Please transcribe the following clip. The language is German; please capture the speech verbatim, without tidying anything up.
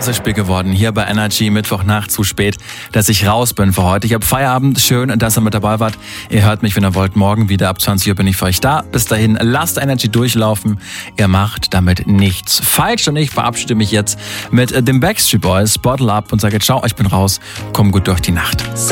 Spiel geworden. Hier bei Energy, Mittwochnacht, zu spät, dass ich raus bin für heute. Ich habe Feierabend. Schön, dass ihr mit dabei wart. Ihr hört mich, wenn ihr wollt, morgen wieder. Ab zwanzig Uhr bin ich für euch da. Bis dahin, lasst Energy durchlaufen. Ihr macht damit nichts falsch. Und ich verabschiede mich jetzt mit dem Backstreet Boys, Bottle Up, und sage ciao, ich bin raus. Komm gut durch die Nacht.